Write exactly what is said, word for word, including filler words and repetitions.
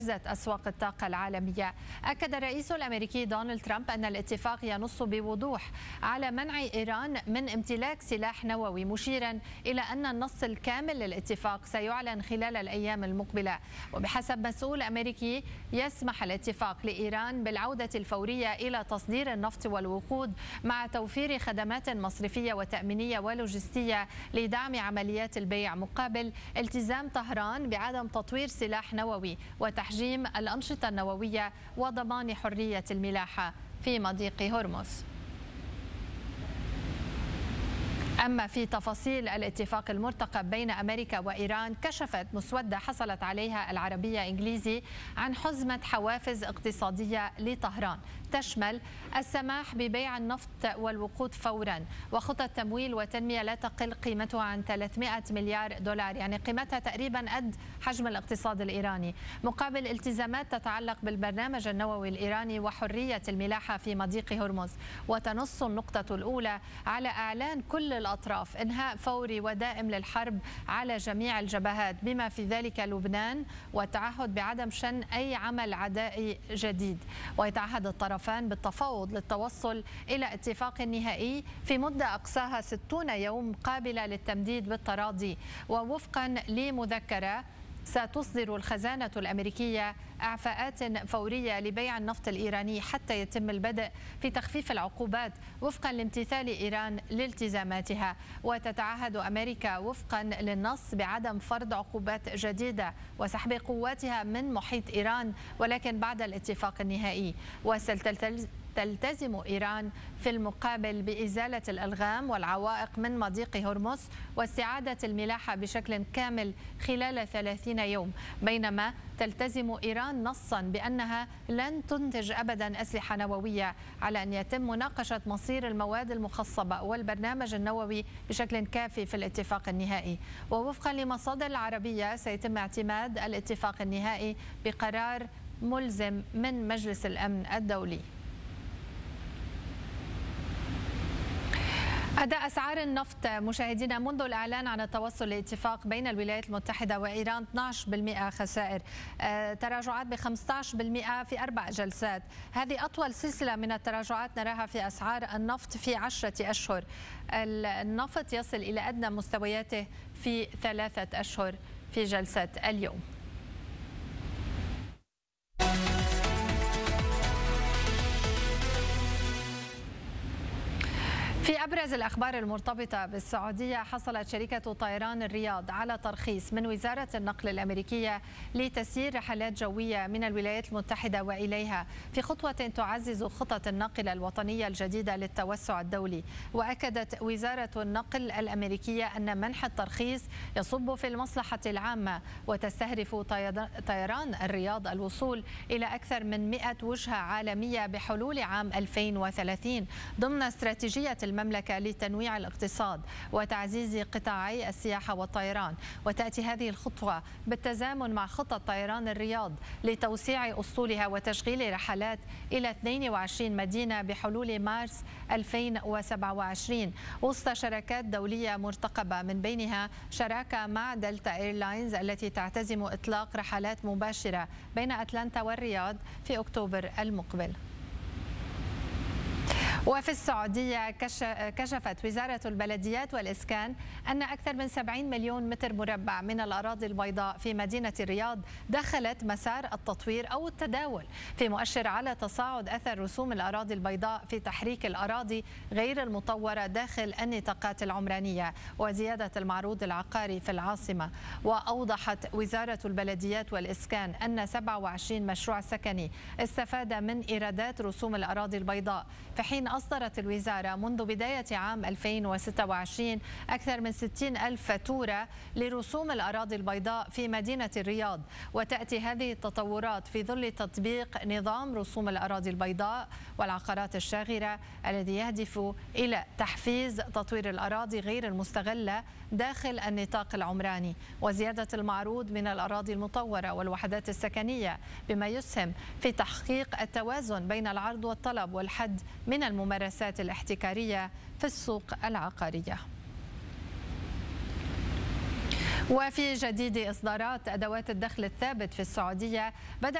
أسواق الطاقة العالمية. أكد الرئيس الأمريكي دونالد ترامب أن الاتفاق ينص بوضوح على منع إيران من امتلاك سلاح نووي، مشيرا إلى أن النص الكامل للاتفاق سيعلن خلال الأيام المقبلة. وبحسب مسؤول أمريكي يسمح الاتفاق لإيران بالعودة الفورية إلى تصدير النفط والوقود مع توفير خدمات مصرفية وتأمينية ولوجستية لدعم عمليات البيع، مقابل التزام طهران بعدم تطوير سلاح نووي وتحجيم تحجيم الأنشطة النووية وضمان حرية الملاحة في مضيق هرمز. أما في تفاصيل الاتفاق المرتقب بين أمريكا وإيران، كشفت مسودة حصلت عليها العربية إنجليزي عن حزمة حوافز اقتصادية لطهران تشمل السماح ببيع النفط والوقود فورا، وخطط تمويل وتنمية لا تقل قيمتها عن ثلاثمائة مليار دولار، يعني قيمتها تقريبا قد حجم الاقتصاد الإيراني، مقابل التزامات تتعلق بالبرنامج النووي الإيراني وحرية الملاحة في مضيق هرمز. وتنص النقطة الأولى على إعلان كل الأطراف إنهاء فوري ودائم للحرب على جميع الجبهات بما في ذلك لبنان، والتعهد بعدم شن أي عمل عدائي جديد. ويتعهد الطرفان بالتفاوض للتوصل إلى اتفاق نهائي في مدة أقصاها ستون يوم قابلة للتمديد بالتراضي. ووفقا لمذكرة ستصدر الخزانة الأمريكية إعفاءات فورية لبيع النفط الإيراني حتى يتم البدء في تخفيف العقوبات وفقا لامتثال إيران لالتزاماتها. وتتعهد أمريكا وفقا للنص بعدم فرض عقوبات جديدة وسحب قواتها من محيط إيران، ولكن بعد الاتفاق النهائي. وستلتزم تلتزم إيران في المقابل بإزالة الألغام والعوائق من مضيق هرمز واستعادة الملاحة بشكل كامل خلال ثلاثين يوم، بينما تلتزم إيران نصا بأنها لن تنتج أبدا أسلحة نووية، على أن يتم مناقشة مصير المواد المخصبة والبرنامج النووي بشكل كافي في الاتفاق النهائي. ووفقا لمصادر العربية سيتم اعتماد الاتفاق النهائي بقرار ملزم من مجلس الأمن الدولي. أداء أسعار النفط مشاهدينا منذ الإعلان عن التوصل لاتفاق بين الولايات المتحدة وإيران اثني عشر بالمئة خسائر، تراجعات ب خمسة عشر بالمئة في أربع جلسات. هذه أطول سلسلة من التراجعات نراها في أسعار النفط في عشرة أشهر. النفط يصل إلى أدنى مستوياته في ثلاثة أشهر في جلسة اليوم. في أبرز الأخبار المرتبطة بالسعودية، حصلت شركة طيران الرياض على ترخيص من وزارة النقل الأمريكية لتسيير رحلات جوية من الولايات المتحدة وإليها في خطوة تعزز خطط النقل الوطنية الجديدة للتوسع الدولي. وأكدت وزارة النقل الأمريكية أن منح الترخيص يصب في المصلحة العامة، وتستهدف طيران الرياض الوصول إلى أكثر من مئة وجهة عالمية بحلول عام ألفين وثلاثين ضمن استراتيجية المملكة لتنويع الاقتصاد وتعزيز قطاعي السياحة والطيران. وتأتي هذه الخطوة بالتزامن مع خطة طيران الرياض لتوسيع أسطولها وتشغيل رحلات إلى اثنين وعشرين مدينة بحلول مارس ألفين وسبعة وعشرين وسط شراكات دولية مرتقبة، من بينها شراكة مع دلتا إيرلاينز التي تعتزم إطلاق رحلات مباشرة بين أتلانتا والرياض في أكتوبر المقبل. وفي السعودية كشفت وزارة البلديات والإسكان أن أكثر من سبعين مليون متر مربع من الأراضي البيضاء في مدينة الرياض دخلت مسار التطوير أو التداول، في مؤشر على تصاعد أثر رسوم الأراضي البيضاء في تحريك الأراضي غير المطورة داخل النطاقات العمرانية وزيادة المعروض العقاري في العاصمة. وأوضحت وزارة البلديات والإسكان أن سبعة وعشرين مشروع سكني استفاد من إيرادات رسوم الأراضي البيضاء، في حين أصدرت الوزارة منذ بداية عام ألفين وستة وعشرين أكثر من ستين ألف فاتورة لرسوم الأراضي البيضاء في مدينة الرياض. وتأتي هذه التطورات في ظل تطبيق نظام رسوم الأراضي البيضاء والعقارات الشاغرة الذي يهدف إلى تحفيز تطوير الأراضي غير المستغلة داخل النطاق العمراني وزيادة المعروض من الأراضي المطورة والوحدات السكنية، بما يسهم في تحقيق التوازن بين العرض والطلب والحد من الممارسات الاحتكارية في السوق العقارية. وفي جديد إصدارات أدوات الدخل الثابت في السعودية، بدأ